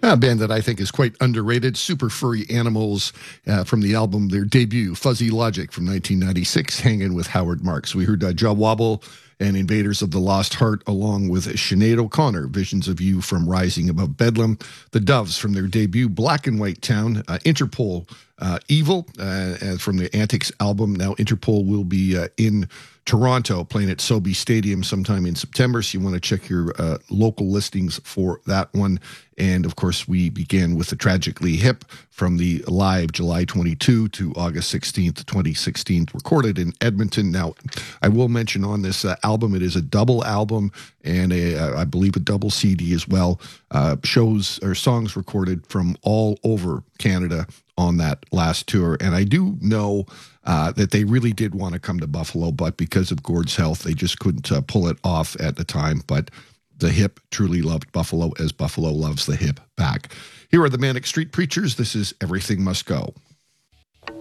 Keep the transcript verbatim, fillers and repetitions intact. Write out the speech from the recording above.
A band that I think is quite underrated, Super Furry Animals, uh, from the album, their debut, Fuzzy Logic from nineteen ninety-six, Hanging with Howard Marks. We heard uh, Jaw Wobble and Invaders of the Lost Heart, along with Sinead O'Connor, Visions of You from Rising Above Bedlam, the Doves from their debut, Black and White Town, uh, Interpol, uh, Evil, uh, from the Antics album. Now Interpol will be uh, in Toronto, playing at Sobe Stadium sometime in September, so you want to check your uh, local listings for that one. And, of course, we began with the Tragically Hip from the live July twenty-second to August sixteenth, twenty sixteen, recorded in Edmonton. Now, I will mention on this uh, album, it is a double album and a, uh, I believe a double C D as well. Uh, shows or songs recorded from all over Canada on that last tour. And I do know uh, that they really did want to come to Buffalo, but because of Gord's health, they just couldn't uh, pull it off at the time. But the Hip truly loved Buffalo, as Buffalo loves the Hip back. Here are the Manic Street Preachers. This is Everything Must Go.